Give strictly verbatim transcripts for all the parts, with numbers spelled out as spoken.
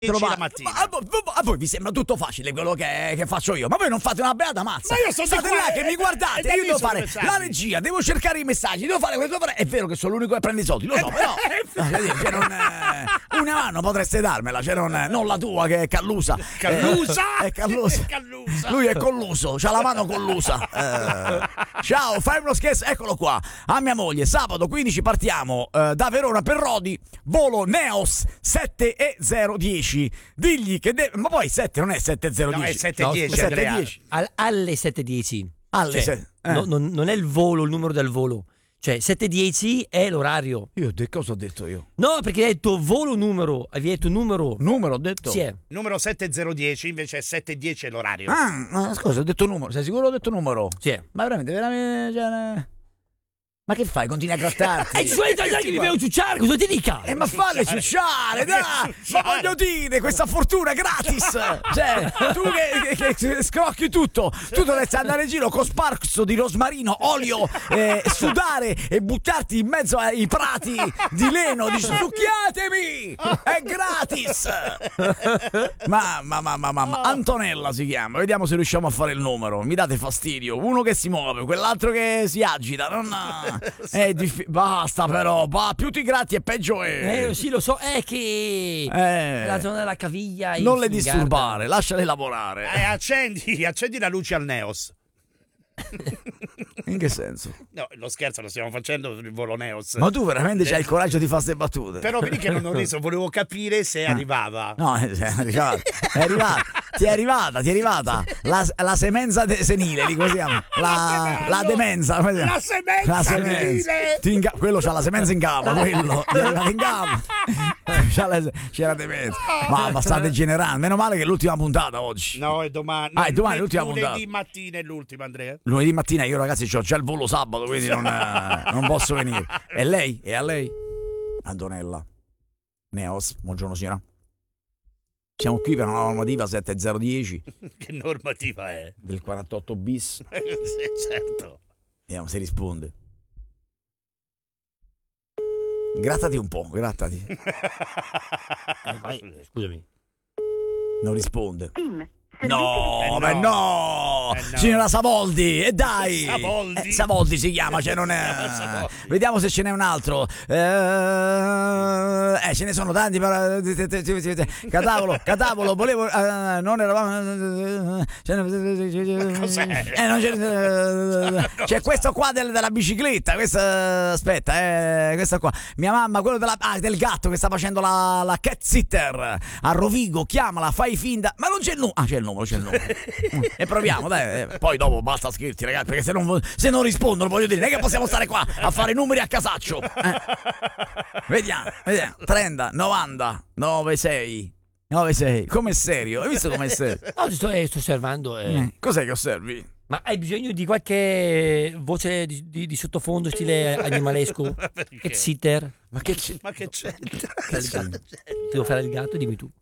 la mattina. Ma, ma, a voi vi sembra tutto facile quello che, che faccio io, ma voi non fate una beata mazza. Ma io sono state qua, là che mi guardate, io devo fare la regia, devo cercare i messaggi, devo fare questo, è vero che sono l'unico che prende i soldi, lo so, però cioè, non, eh, una mano potreste darmela, cioè non, non la tua che è callusa. Callusa? Eh, è callusa. Callusa. Lui è colluso, c'ha la mano collusa. Eh, ciao, fai uno scherzo, eccolo qua. A mia moglie, sabato quindici partiamo eh, da Verona per Rodi, volo Neos sette e zero dieci. Digli che deve... Ma poi sette non è sette zero dieci. No, è sette e dieci, Andrea. Al, alle sette e dieci. Alle cioè, se... eh. no, non, non è il volo, il numero del volo. Cioè, sette e dieci è l'orario. Io che cosa ho detto io? No, perché hai detto volo numero. Hai detto numero. Numero ho detto? Sì, è. Numero sette zero dieci, invece è sette e dieci è l'orario. Ah, ma scusa, ho detto numero. Sei sicuro ho detto numero? Sì, è. Ma veramente, veramente... Cioè... Ma che fai? Continui a grattarti? E i suoi italiani che mi devono ciucciare, cosa ti dica? Eh, ma falle ciucciare, dai! Ma voglio dire, questa fortuna gratis! Cioè, tu che, che, che scrocchi tutto, tu dovresti andare in giro con sparso di rosmarino, olio, eh, sudare e buttarti in mezzo ai prati di Leno, di succhiatemi! È gratis! Mamma, mamma, mamma, Antonella si chiama, vediamo se riusciamo a fare il numero. Mi date fastidio, uno che si muove, quell'altro che si agita, non... È diffi- basta però, bah, più ti gratti e peggio è. Eh, sì, lo so, è che Eh. la zona della caviglia. Non le in disturbare, lasciale lavorare. Eh, accendi, accendi la luce al Neos. In che senso? No, lo scherzo lo stiamo facendo sul volo Neos. Ma tu veramente c'hai il coraggio di fare queste battute? Però vedi che non ho riso, volevo capire se arrivava. No, è arrivata, è arrivata, ti è arrivata, ti è arrivata la, la semenza de- senile, di così chiama. La, la demenza. come si chiama? La semenza La semenza. senile. Ti inga- quello c'ha la semenza in gamba, quello. Ti è arrivato in gamba. C'ha la- c'è la demenza. Ma, ma sta degenerando. Meno male che è l'ultima puntata oggi. No, è domani. Ah, è domani no, l'ultima lunedì puntata. mattina è l'ultima, Andrea. Lunedì mattina io ragazzi c'ho già il volo sabato, quindi non, eh, non posso venire. E lei? E a lei? Antonella Neos, buongiorno signora. Siamo qui per una normativa sette zero dieci Che normativa è? del quarantotto bis. Sì, certo. Vediamo se risponde. Grattati un po', grattati. Eh, vai, scusami. Non risponde. Team. No, Eh, ma no. no, Eh, no. signora Savoldi, e dai, Savoldi? Eh, Savoldi si chiama, cioè non è. Savoldi. Vediamo se ce n'è un altro. Eh, eh ce ne sono tanti, però. Catavolo, catavolo, volevo. Eh, non eravamo. Cos'è? Eh, non c'è, c'è questo qua del, della bicicletta. Questa, aspetta, eh, questa qua. Mia mamma, quello della, ah, del gatto che sta facendo la, la cat sitter a Rovigo. Chiamala, fai finta. Ma non c'è il numero. Ah, c'è il numero, c'è il numero. E proviamo, dai. Poi dopo basta scherzi, ragazzi, perché se non, se non rispondono, voglio dire, non è che possiamo stare qua a fare numeri a casaccio. Eh? Vediamo, vediamo. trenta, novanta, novantasei, novantasei. Com'è serio? Hai visto com'è serio? No, ti sto, eh, sto osservando. eh. Eh, Cos'è che osservi? Ma hai bisogno di qualche voce di, di- di sottofondo stile animalesco? Perché? Cat sitter? Ma che c'è? Ma che c'entra? Fare il gatto. Devo fare il gatto, dimmi tu.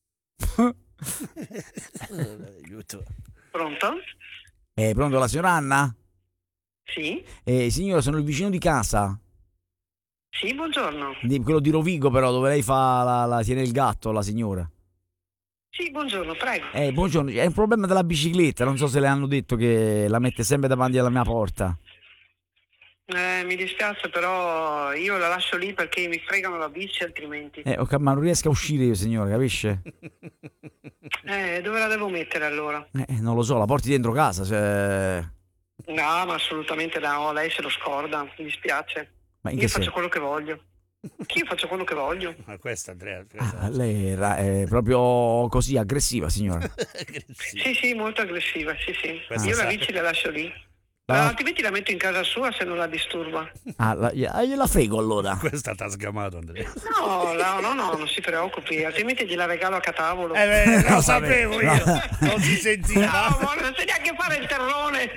Aiuto. Pronto? Eh, pronto la signora Anna? Sì? Eh, signora, sono il vicino di casa. Sì, buongiorno. Di, quello di Rovigo, però, dove lei fa la, la tiene il gatto, la signora. Sì, buongiorno, prego. Eh, buongiorno, è un problema della bicicletta, non so se le hanno detto che la mette sempre davanti alla mia porta. Eh, mi dispiace, però io la lascio lì perché mi fregano la bici altrimenti. Eh, ok, ma non riesco a uscire io, signora, capisce? Eh, dove la devo mettere allora? Eh, non lo so, la porti dentro casa, cioè... No, ma assolutamente no, lei se lo scorda, mi dispiace. Ma in Io che faccio senso? quello che voglio. Io faccio quello che voglio. Ma questa, Andrea. Questa Ah, lei era, è proprio così aggressiva, signora. Sì, sì, molto aggressiva, sì, sì. Questa Io sa- la bici la lascio lì. Ah. Ma altrimenti la metto in casa sua se non la disturba. Ah, la, ah, gliela frego allora. Questa t'ha sgamato, Andrea. No, no, no, no, non si preoccupi, altrimenti gliela regalo a catavolo. Eh, beh, lo No, sapevo no. io. Non si No, sentiva. ma non sai neanche fare il terrone.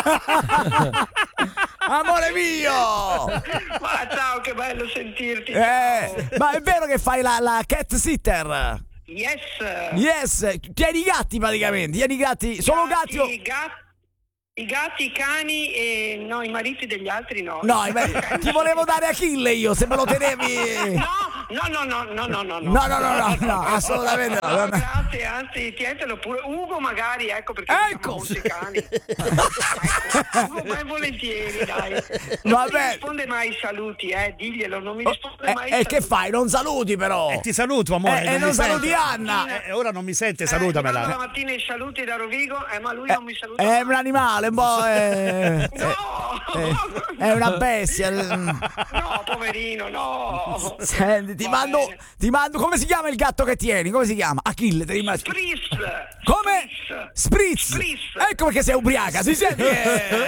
Amore mio! Ma ciao, che bello sentirti. Eh, ma è vero che fai la, la cat sitter? Yes. Yes, tieni i gatti praticamente, tieni i gatti, sono gatti o... I gatti, i gatti, i cani e no, i mariti degli altri no. No, beh, ti volevo dare Achille io, se me lo tenevi... No, No, no, no, no, no, no, No, no, no, no, no, assolutamente no. No, grazie, anzi, tientelo pure. Ugo magari, ecco, perché Ecco. ci sono molti cani. Ecco, Ugo, ma volentieri, dai. Non Vabbè. mi risponde mai ai saluti, eh, diglielo, non mi risponde E mai ai eh, che saluti. fai? Non saluti però. Eh, ti saluto, amore. Eh, e non mi saluti sente. Anna. Eh, ora non mi sente, Eh, ti mando salutamela. la mattina i saluti da Rovigo, eh, ma lui Eh, non mi saluta È mai. un animale, un po'. eh, No! eh, È una bestia. No, poverino, no! Senti, ti Va mando, bene. ti mando. Come si chiama il gatto che tieni? Come si chiama? Achille, te rimasti. Spritz! Come? Spritz. Spritz. Ecco perché sei ubriaca, si sente che...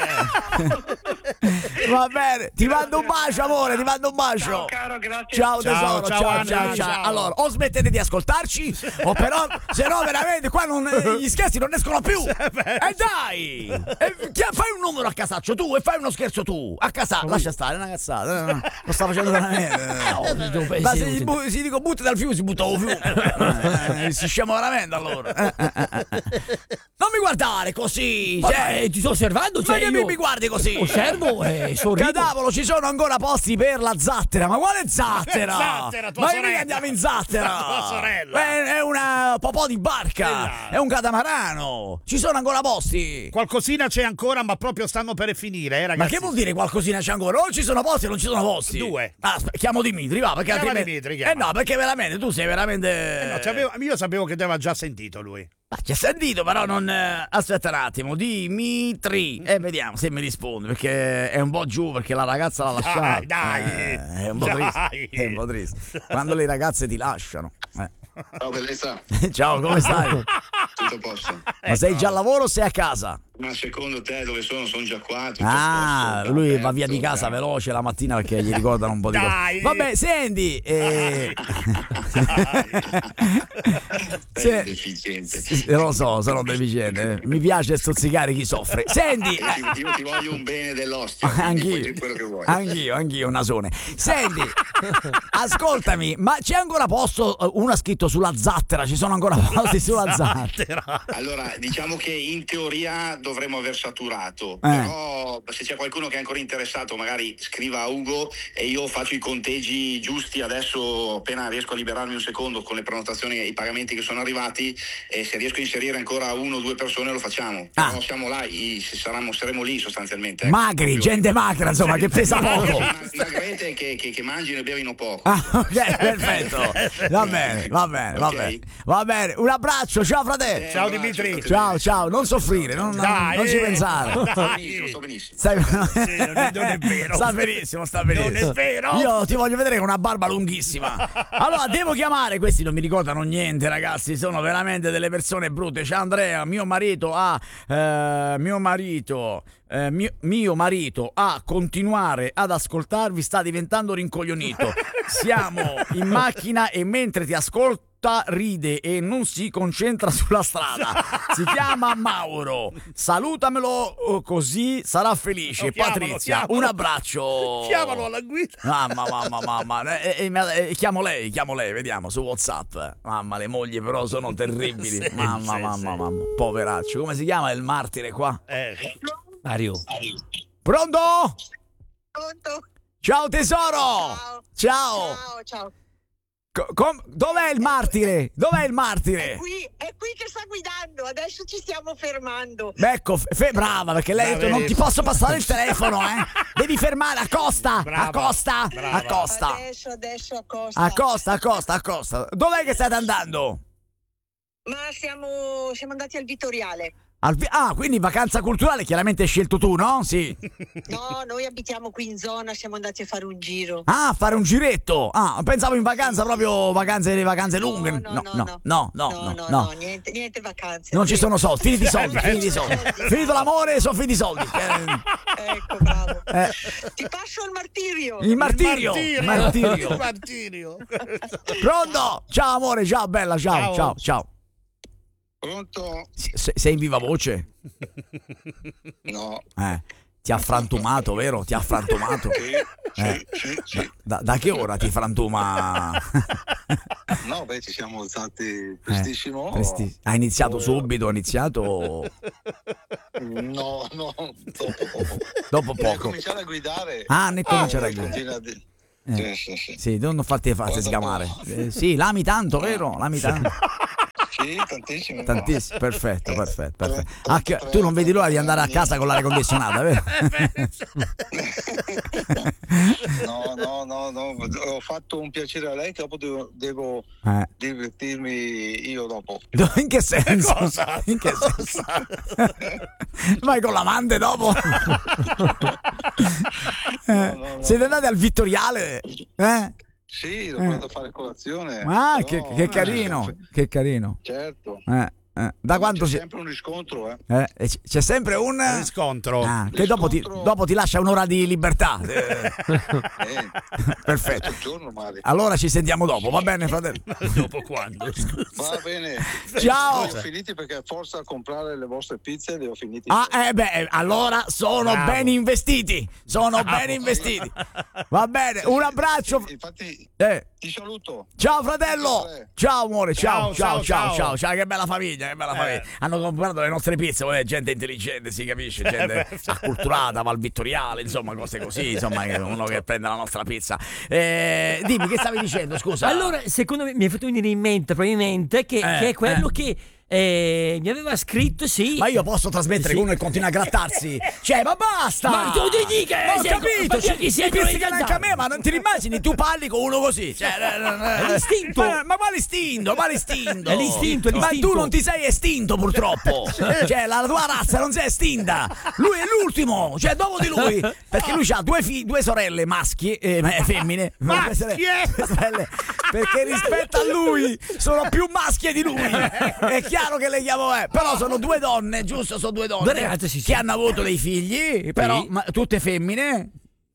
Va bene, ti mando un bacio, amore, ti mando un bacio. Ciao caro, grazie. Ciao Ciao, tesoro, ciao, ciao, Anna, ciao, ciao. ciao. Allora, o smettete di ascoltarci, o però, se no veramente qua non, eh, gli scherzi non escono più. E dai! E chi- fai un numero a casaccio tu e fai uno scherzo tu. A casa, lascia stare, è una cazzata. no, no, Lo sta facendo veramente. Ma se si, bu- si dico butti dal fiume, si butta al fiume. Eh, si scemo veramente allora. Eh, eh, eh, eh. Non mi guardare così. Ma cioè, eh, ti sto osservando, ma cioè che io mi, mi guardi così? osservo e sorrido. Cadavolo, ci sono ancora posti per la zattera. Ma quale zattera? Zattera, tua ma che sorella. mica andiamo in zattera? Tua sorella. È, è una popò di barca. Esatto. È un catamarano. Ci sono ancora posti. Qualcosina c'è ancora, ma proprio stanno per finire, eh, Ma ragazzi. che vuol dire qualcosina c'è ancora? O ci sono posti o non ci sono posti? Due. Ah, aspe- chiamo Dimitri, va, perché Chiama altrimenti... Dimitri, chiama. Eh no, perché veramente tu sei veramente... Eh no, c'avevo- io sapevo che ti aveva già sentito lui. Ma ci ha sentito, però non... eh, Aspetta un attimo, Dimitri. E eh, vediamo se mi risponde, perché è un po' giù, perché la ragazza l'ha lasciata. Dai, dai. Eh, è un po' Dai. triste. È un po' triste. Quando le ragazze ti lasciano. Eh. Ciao bellezza, Ciao, come stai? tutto a posto. Ma sei già al lavoro o sei a casa? Ma secondo te dove sono? Sono già qua. tutto Ah, a posto, lui aperto, va via di casa eh. veloce la mattina perché gli ricordano un po' di Dai. cose. Vabbè, senti. Eh... Sei Se- deficiente. Sì, lo so, sono deficiente. Mi piace stuzzicare chi soffre. Senti. Io ti, io ti voglio un bene dell'ostia. quindi Anch'io, puoi dire quello che vuoi. anch'io, anch'io, un nasone. Senti, ascoltami, ma c'è ancora posto? eh, Uno ha scritto sulla zattera, ci sono ancora posti sulla zattera. Allora, diciamo che in teoria dovremmo aver saturato, Eh. però se c'è qualcuno che è ancora interessato magari scriva a Ugo e io faccio i conteggi giusti adesso appena riesco a liberarmi un secondo con le prenotazioni e i pagamenti che sono arrivati, e se riesco a inserire ancora uno o due persone lo facciamo. Ah. Però siamo là, i- saremo, saremo lì sostanzialmente. ecco. Magri, Proprio- gente magra, insomma, che pesa poco. Ma- magrete che, che, che mangino e bevino poco. Ah, ok, perfetto. Va bene, va bene, va Ok. bene. Va bene, un abbraccio, ciao fratello. Eh, Ciao, un abbraccio, Dimitri. state Ciao, bene. ciao, non soffrire, non, non- Dai, non ci eh. pensare. Sto Dai. benissimo, sto benissimo. Stai... Sì, non è- non è vero. Sta benissimo, sta benissimo. Non è vero. Io ti voglio vedere con una barba lunghissima. Allora, devo chiamare. Questi non mi ricordano niente, ragazzi. Sono veramente delle persone brutte. C'è Andrea, mio marito ha. eh, mio marito. eh, mio, mio marito a continuare ad ascoltarvi sta diventando rincoglionito. Siamo in macchina e mentre ti ascolto ride e non si concentra sulla strada. Si chiama Mauro. Salutamelo, oh, così sarà felice. Oh, chiamalo, Patrizia, chiamalo. un abbraccio. Chiamalo alla guida. Mamma, mamma, mamma. E, e- e- e chiamo lei, chiamo lei, vediamo su WhatsApp. Mamma, le mogli però sono terribili. Sì, mamma, sì, mamma, sì. mamma. Poveraccio. Come si chiama il martire qua? Eh, Mario. Pronto? Pronto? Ciao tesoro. Ciao. Ciao. Ciao, ciao. Co- com- dov'è il martire? Dov'è il È martire? qui, è qui che sta guidando, adesso ci stiamo fermando. Ecco, fe- brava, perché lei ha detto Brava, non ti posso passare il telefono, eh. Devi fermare, accosta, Brava, accosta, brava. accosta. Adesso, adesso accosta. Accosta, accosta, accosta. Dov'è che state andando? Ma siamo, siamo andati al Vittoriale. Al vi- ah, quindi vacanza culturale chiaramente hai scelto tu, no? Sì. No, noi abitiamo qui in zona, siamo andati a fare un giro. Ah, fare un giretto. Ah, pensavo in vacanza, proprio vacanze, vacanze No, lunghe. no, No, no, no, no, no, no, no, no. niente, niente vacanze. Non ci sono soldi, finiti i soldi, Eh, finiti i soldi. Finito l'amore, sono finiti i soldi. Eh, Ecco, bravo. eh, Ti passo il martirio. il martirio. Il Il martirio. martirio. Il martirio. Pronto? Ciao amore, ciao bella, ciao, Ciao. ciao, ciao. Pronto? Se- sei in viva voce? No. Eh, ti ha frantumato, vero? Ti ha frantumato. Sì, Eh. sì, sì, sì. Da, da che ora ti frantuma? No, beh, ci siamo alzati prestissimo. Presti- Ha iniziato subito, ha iniziato No, no, dopo poco. dopo Devi poco. cominciare a guidare. Ah, ne cominciare a Continua guidare. a di- Eh. Sì, sì, sì. Sì, non farti farti Guarda sgamare. un po'. Eh, sì, l'ami tanto, vero? L'ami tanto. Sì, tantissimo. Tantissimo, perfetto, perfetto, perfetto. Tre- Anche, tu non vedi l'ora di andare a casa con l'aria condizionata, vero? No, no, no, no, ho fatto un piacere a lei che dopo devo, devo Eh. divertirmi io dopo. In che senso? Cosa? In che senso? Vai con l'amante dopo? Eh, no, no. Siete andati al Vittoriale? Eh? Sì, ho provato a fare colazione. Ah, però- che, che carino, che carino. Certo. Eh, eh. Da quanto C'è si... sempre un riscontro, eh. eh, e c- c'è sempre un... Riscontro. Ah, che dopo ti, Riscontro- dopo ti lascia un'ora di libertà. Eh, Eh, perfetto. tutto il giorno, Mario. Allora ci sentiamo dopo, va bene, fratello? Dopo quando? Va bene. Ciao. Li ho finiti perché a forza a comprare le vostre pizze li ho finiti. Ah, eh beh, allora sono Bravo. ben investiti. Sono ben investiti. Va bene, un abbraccio. Infatti Eh, ti saluto. ciao fratello. Ciao amore, ciao, ciao, Ciao, ciao, ciao, ciao, ciao. ciao, che bella famiglia, che bella famiglia. Hanno comprato le nostre pizze, vuole gente intelligente, si capisce, gente acculturata, va al Vittoriale, insomma, cose così, insomma, che uno che prende la nostra pizza. Eh, dimmi, che stavi dicendo, scusa? Allora, secondo me mi è fatto venire in mente probabilmente che, Eh, che è quello eh. che eh, mi aveva scritto, sì. Ma io posso trasmettere Sì. che uno e continua a grattarsi? Cioè, ma basta! Ma tu devi dire che Ma ho sei- capito! ma Cioè, chi sei mi pizzica tu? anche a me, ma non ti immagini? Tu parli con uno così. Cioè, è l'istinto. Ma, ma quale istinto? Quale istinto? È l'istinto, è Ma l'istinto. tu non ti sei estinto, purtroppo. Cioè, la tua razza non si è estinta. Lui è l'ultimo. Cioè, dopo di lui. Perché lui ha due, fi- due sorelle maschi, eh, femmine. Maschie? Sorelle, perché rispetto a lui sono più maschie di lui. È chiaro che le chiamo, eh. Però sono due donne, giusto? Sono due donne Due ragazze, sì, sì. che hanno avuto dei figli, però Sì. ma, tutte femmine.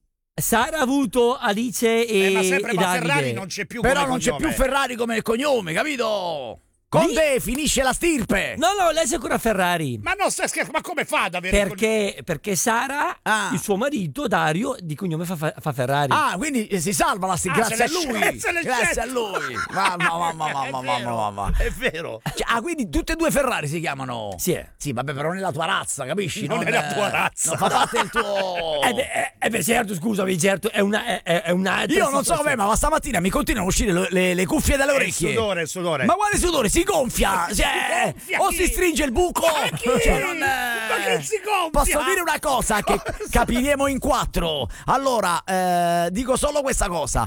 Sara ha avuto Alice e, Eh, ma sempre e ma Davide. Ferrari non c'è più Però come non c'è cognome. più Ferrari come cognome, capito? Con Lì- te finisce la stirpe. No, no, lei è ancora Ferrari. Ma non stai scherzando, ma come fa ad avere il Perché, perché Sara, Ah. il suo marito Dario, di cognome fa, fa, fa Ferrari. Ah, quindi eh, si salva la stirpe. Ah, Grazie a se l'è lui. scelto, se l'è Grazie scelto. a lui. Mamma, mamma, mamma, È mamma, vero, mamma. È vero. Cioè, ah, quindi tutte e due Ferrari si chiamano? Sì. eh. Sì, vabbè, però non è la tua razza, capisci? Non è la eh, tua razza. Non fa parte del tuo... Eh beh, eh, eh beh, certo, scusami, certo, è una è, è- è un'altra Io non so situazione. come, ma stamattina mi continuano a uscire le, le- le cuffie dalle È il orecchie. sudore, il sudore. Ma quale sudore? Si gonfia! Cioè, gonfia o chi? si stringe il buco! Ma chi? Cioè, non, Ma che si gonfia? Posso dire una cosa che capiremo in quattro. Allora, eh, dico solo questa cosa.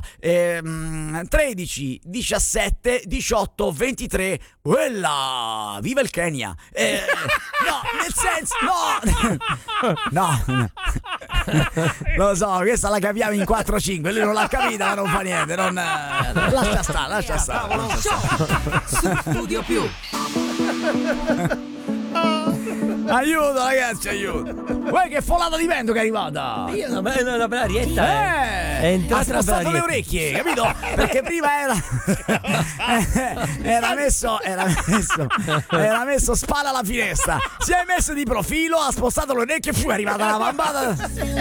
Ehm, tredici, diciassette, diciotto, ventitré. Quella! Viva il Kenya! Eh, no, nel senso, no! No! Lo so, questa la capiamo in quattro cinque. Lui non l'ha capita, ma non fa niente. Non, eh, lascia stare, lascia stare. lascia stare. Su Studio Più. Aiuto ragazzi, aiuto. Guarda che folata di vento che è arrivata. Io una bella, una bella arietta, eh. Eh, È entrata ha una spostato bella le arietta. orecchie, capito? Perché prima era era messo era messo era messo spalla alla finestra. Si è messo di profilo, ha spostato le orecchie e poi è arrivata la bambata.